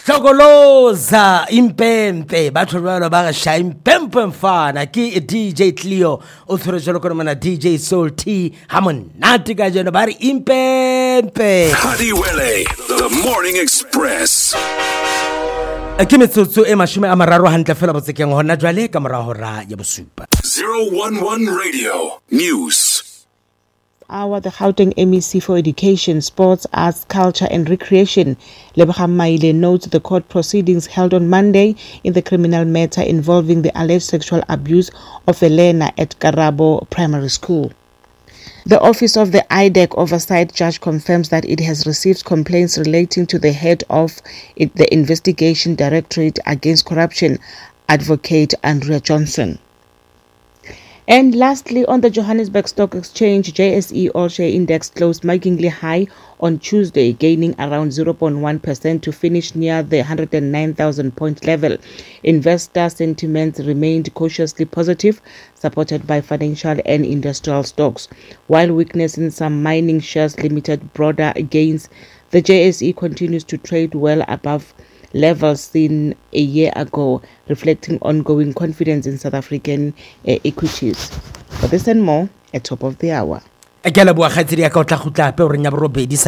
Shokoloza impempe batho ba ba sha impempe mfana ke DJ Cleo o tshwere jalo ko mana DJ Soul T hamonate ka jeno ba re impempe Hadiwele the Morning Express ke metsotso e mashome a mararo hantle fela botsekeng hona jwale ka mora hora ya bosupa 011 Radio News. The Gauteng MEC for Education, Sports, Arts, Culture and Recreation, Lebogang Maile, notes the court proceedings held on Monday in the criminal matter involving the alleged sexual abuse of a learner at Karabo Primary School. The Office of the IDEC Oversight Judge confirms that it has received complaints relating to the head of the Investigation Directorate Against Corruption, Advocate Andrea Johnson. And lastly, on the Johannesburg Stock Exchange, JSE All-Share Index closed markedly high on Tuesday, gaining around 0.1% to finish near the 109,000 point level. Investor sentiment remained cautiously positive, supported by financial and industrial stocks. While weakness in some mining shares limited broader gains, the JSE continues to trade well above levels seen a year ago, reflecting ongoing confidence in South African equities. For this and more, at top of the hour.